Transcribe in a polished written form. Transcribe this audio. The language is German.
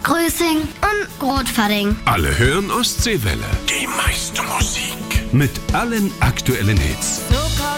Grüßing und Rotfading. Alle hören Ostseewelle. Die meiste Musik. Mit allen aktuellen Hits.